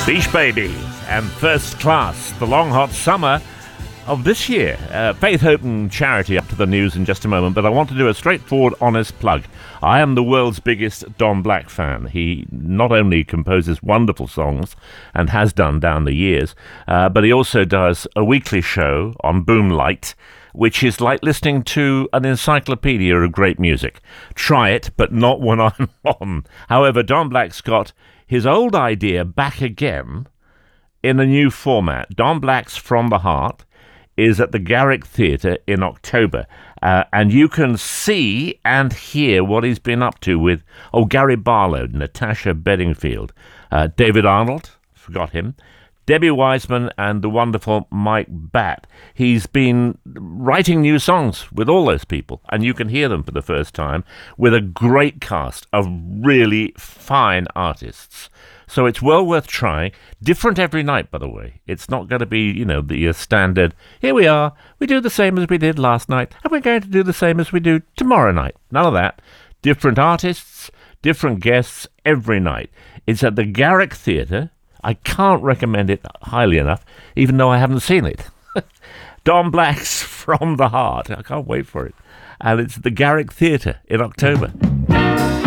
Beach Babies and First Class, the long hot summer of this year. Faith, Hope and Charity up to the news in just a moment, but I want to do a straightforward, honest plug. I am the world's biggest Don Black fan. He not only composes wonderful songs and has done down the years, but he also does a weekly show on Boomlight, which is like listening to an encyclopedia of great music. Try it, but not when I'm on. However, Don Black's got his old idea back again in a new format. Don Black's From the Heart is at the Garrick Theatre in October, and you can see and hear what he's been up to with Gary Barlow, Natasha Bedingfield, David Arnold, forgot him, Debbie Wiseman, and the wonderful Mike Batt. He's been writing new songs with all those people, and you can hear them for the first time with a great cast of really fine artists. So it's well worth trying. Different every night, by the way. It's not going to be, the standard, here we are, we do the same as we did last night, and we're going to do the same as we do tomorrow night. None of that. Different artists, different guests every night. It's at the Garrick Theatre. I can't recommend it highly enough, even though I haven't seen it. Don Black's From the Heart. I can't wait for it. And it's the Garrick Theatre in October.